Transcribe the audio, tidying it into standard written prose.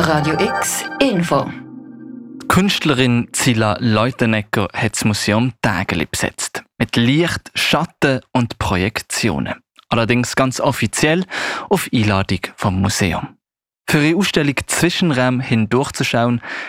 Radio X Info. Künstlerin Zilla Leutenegger hat das Museum Tägeli besetzt. Mit Licht, Schatten und Projektionen. Allerdings ganz offiziell auf Einladung vom Museum. Für ihre Ausstellung Zwischenräume hindurchzuschauen,